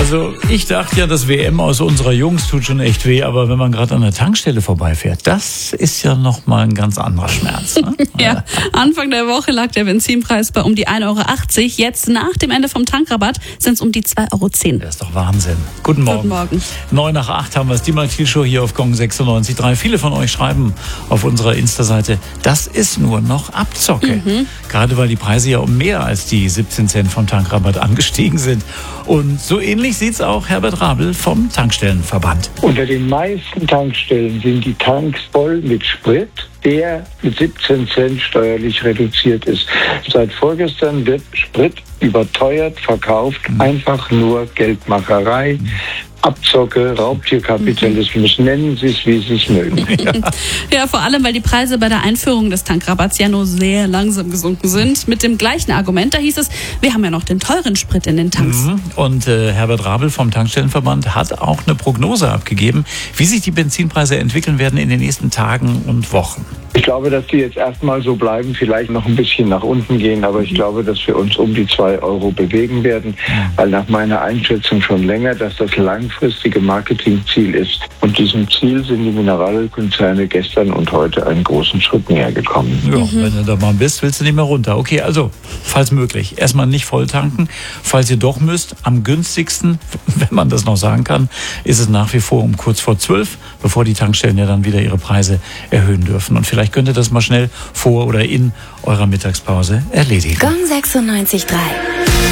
Also ich dachte ja, das WM aus unserer Jungs tut schon echt weh, aber wenn man gerade an der Tankstelle vorbeifährt, das ist ja nochmal ein ganz anderer Schmerz. Ne? Ja, Anfang der Woche lag der Benzinpreis bei um die 1,80 Euro. Jetzt nach dem Ende vom Tankrabatt sind es um die 2,10 Euro. Das ist doch Wahnsinn. Guten Morgen. Guten Morgen. 9 nach 8 haben wir es, die Maltil-Show hier auf Gong 96.3. Viele von euch schreiben auf unserer Insta-Seite, das ist nur noch Abzocke. Gerade weil die Preise ja um mehr als die 17 Cent vom Tankrabatt angestiegen sind. Und so ähnlich sieht es auch Herbert Rabel vom Tankstellenverband. Unter den meisten Tankstellen sind die Tanks voll mit Sprit, der mit 17 Cent steuerlich reduziert ist. Seit vorgestern wird Sprit überteuert verkauft, einfach nur Geldmacherei. Abzocke, Raubtierkapitalismus, nennen Sie es, wie Sie es mögen. Ja, vor allem, weil die Preise bei der Einführung des Tankrabatts ja nur sehr langsam gesunken sind. Mit dem gleichen Argument, da hieß es, wir haben ja noch den teuren Sprit in den Tanks. Und Herbert Rabel vom Tankstellenverband hat auch eine Prognose abgegeben, wie sich die Benzinpreise entwickeln werden in den nächsten Tagen und Wochen. Ich glaube, dass die jetzt erstmal so bleiben, vielleicht noch ein bisschen nach unten gehen, aber ich glaube, dass wir uns um die 2 Euro bewegen werden, weil nach meiner Einschätzung schon länger, dass das langfristige Marketingziel ist. Und diesem Ziel sind die Mineralölkonzerne gestern und heute einen großen Schritt näher gekommen. Ja, wenn du da mal bist, willst du nicht mehr runter. Okay, also, falls möglich, erstmal nicht voll tanken. Falls ihr doch müsst, am günstigsten, wenn man das noch sagen kann, ist es nach wie vor um kurz vor 12, bevor die Tankstellen ja dann wieder ihre Preise erhöhen dürfen. Und vielleicht könnt ihr das mal schnell vor oder in eurer Mittagspause erledigen. Gong 96.3